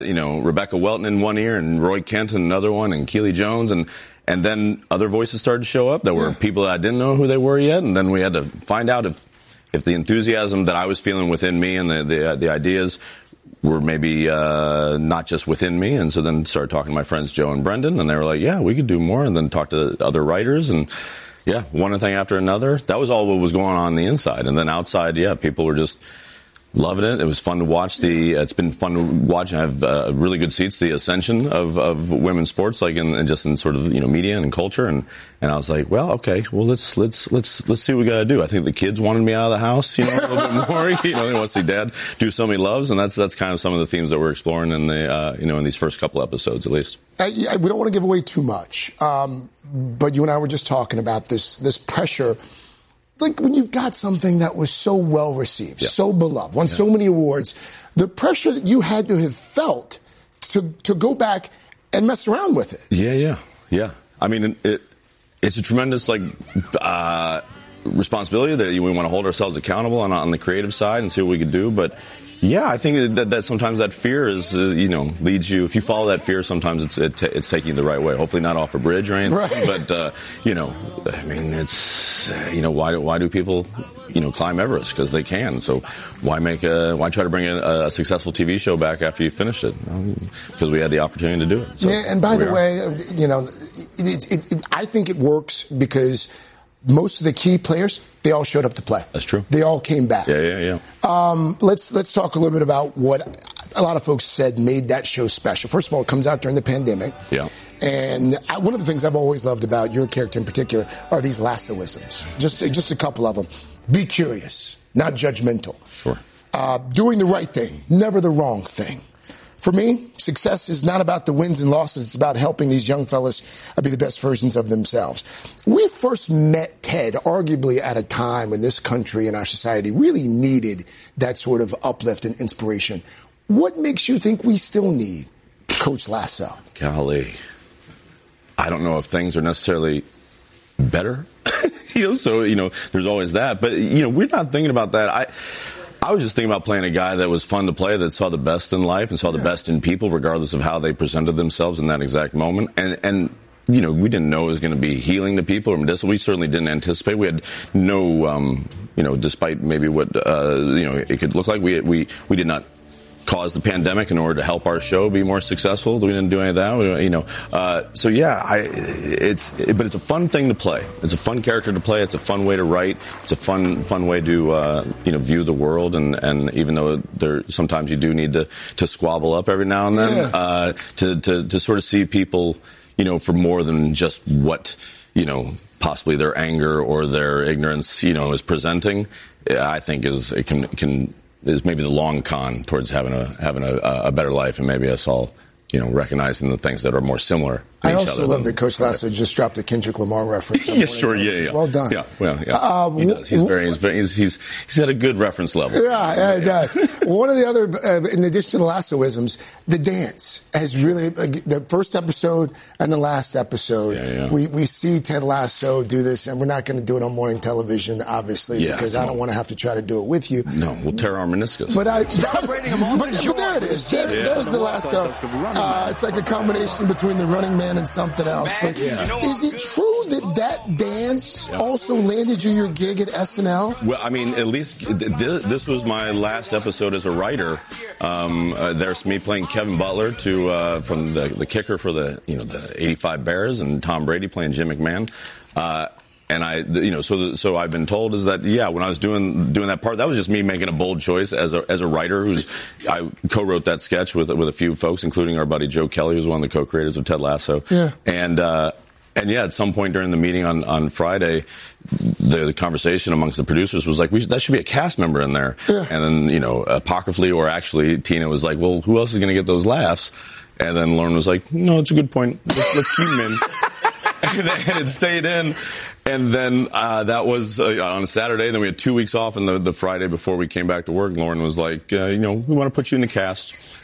Rebecca Welton in one ear and Roy Kent in another one and Keely Jones. And then other voices started to show up that were people that I didn't know who they were yet. And then we had to find out if the enthusiasm that I was feeling within me and the ideas were maybe not just within me. And so then started talking to my friends Joe and Brendan, and they were like, yeah, we could do more. And then talked to other writers, and one thing after another. That was all what was going on the inside. And then outside, people were just loving it. It was fun to watch it's been fun to watch and have really good seats, the ascension of women's sports, like in sort of, media and culture. And I was like, well, okay, well, let's see what we got to do. I think the kids wanted me out of the house, a little bit more, they want to see dad do something he loves. And that's kind of some of the themes that we're exploring in in these first couple episodes, at least. We don't want to give away too much. But you and I were just talking about this pressure. Like when you've got something that was so well received, so beloved, won so many awards, the pressure that you had to have felt to go back and mess around with it. Yeah. I mean, it's a tremendous responsibility that we want to hold ourselves accountable on the creative side and see what we could do. But I think that sometimes that fear is, leads you. If you follow that fear, sometimes it's taking you the right way. Hopefully not off a bridge or anything. Right. But, I mean, it's, why do people, climb Everest? Because they can. So why try to bring a successful TV show back after you finish it? Because we had the opportunity to do it. So and by the way, I think it works because most of the key players, they all showed up to play. That's true. They all came back. Yeah. Let's talk a little bit about what a lot of folks said made that show special. First of all, it comes out during the pandemic. Yeah. And one of the things I've always loved about your character in particular are these lassoisms. Just a couple of them. Be curious, not judgmental. Sure. Doing the right thing, never the wrong thing. For me, success is not about the wins and losses. It's about helping these young fellas be the best versions of themselves. We first met Ted arguably at a time when this country and our society really needed that sort of uplift and inspiration. What makes you think we still need Coach Lasso? Golly. I don't know if things are necessarily better. There's always that. But, we're not thinking about that. I was just thinking about playing a guy that was fun to play, that saw the best in life and saw the best in people, regardless of how they presented themselves in that exact moment. And we didn't know it was going to be healing to people or medicinal. We certainly didn't anticipate. We had no, despite maybe what, it could look like, we did not cause the pandemic in order to help our show be more successful. We didn't do any of that, but it's a fun thing to play. It's a fun character to play. It's a fun way to write. It's a fun way to, view the world. And even though sometimes you do need to squabble up every now and then, to sort of see people, for more than just what, possibly their anger or their ignorance, is presenting, I think is maybe the long con towards having a better life, and maybe us all, recognizing the things that are more similar. I also love that Coach Lasso just dropped the Kendrick Lamar reference. Yeah, sure, yeah. Well done. Yeah, he does. He's at a good reference level. Yeah, he does. One of the other, in addition to the Lassoisms, the dance has really, the first episode and the last episode, we see Ted Lasso do this, and we're not going to do it on morning television, obviously, because I don't want to have to try to do it with you. No, we'll tear our meniscus. But there it is. There's the Lasso. It's like a combination between the Running Man and something else. But is it true that dance also landed you your gig at SNL? Well, I mean, at least this was my last episode as a writer. There's me playing Kevin Butler from the kicker for the 85 Bears, and Tom Brady playing Jim McMahon. And so I've been told is that, when I was doing that part, that was just me making a bold choice as a writer I co-wrote that sketch with a few folks, including our buddy Joe Kelly, who's one of the co-creators of Ted Lasso. Yeah. And at some point during the meeting on Friday, the conversation amongst the producers was like, that should be a cast member in there. Yeah. And then, apocryphally, or actually, Tina was like, well, who else is going to get those laughs? And then Lauren was like, no, it's a good point. Let's keep him in. And it stayed in. And then that was on a Saturday. And then we had 2 weeks off. And the Friday before we came back to work, Lauren was like, we want to put you in the cast.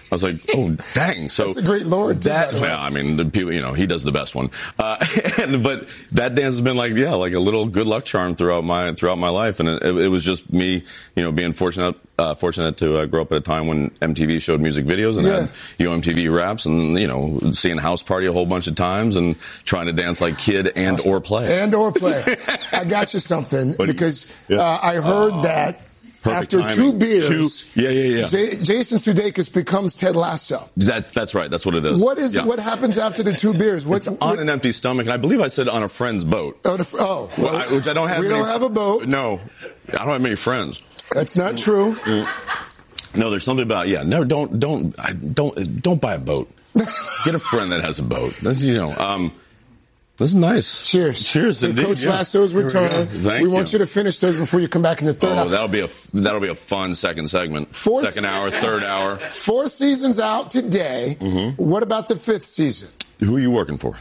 I was like, oh, dang. So that's a great Lord. Well, I mean, the people, he does the best one. But that dance has been like a little good luck charm throughout my life. And it was just me, being fortunate to grow up at a time when MTV showed music videos and had MTV Raps, and seeing House Party a whole bunch of times and trying to dance like Kid or play. I got you something because I heard that after timing. 2 beers, Jason Sudeikis becomes Ted Lasso. That's right. That's what it is. What happens after the 2 beers? It's on an empty stomach, and I believe I said on a friend's boat. Which I don't have. We don't have a boat. No, I don't have many friends. That's not true. No, there's something about don't buy a boat. Get a friend that has a boat. That's, this is nice. Cheers to Coach Lasso's return. We want you to finish those before you come back in the third hour. That'll be a fun second segment. Second hour, third hour. 4 seasons out today. Mm-hmm. What about the 5th season? Who are you working for?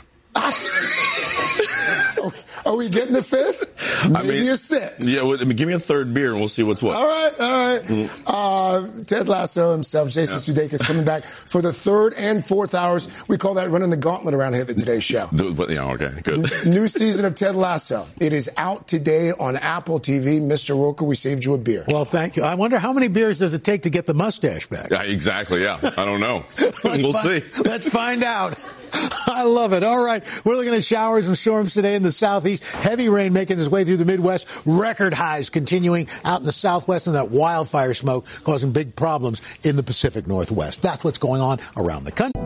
Are we getting the 5th? Maybe a 6th. Yeah, give me a 3rd beer and we'll see what's what. All right. Mm-hmm. Ted Lasso himself, Jason Sudeikis, coming back for the 3rd and 4th hours. We call that running the gauntlet around here at the Today Show. Okay, good. New season of Ted Lasso. It is out today on Apple TV. Mr. Roker, we saved you a beer. Well, thank you. I wonder how many beers does it take to get the mustache back? Exactly, I don't know. We'll see. Let's find out. I love it. All right. We're looking at showers and storms today in the southeast. Heavy rain making its way through the Midwest. Record highs continuing out in the southwest, and that wildfire smoke causing big problems in the Pacific Northwest. That's what's going on around the country.